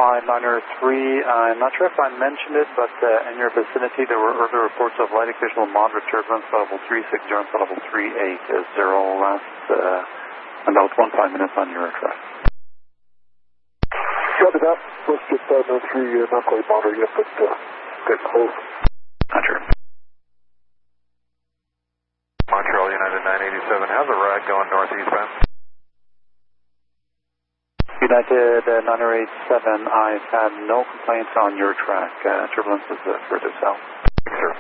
flying Niner 3. I'm not sure if I mentioned it, but in your vicinity there were earlier reports of light occasional moderate turbulence, level 360 and level 38. Is 0 last about 15 minutes on your aircraft? Copy that. Let's get 593, not quite moderate yet, but get close. Roger. Montreal United 987, how's the ride going northeastbound? United 987, I've had no complaints on your track. Turbulence is further south.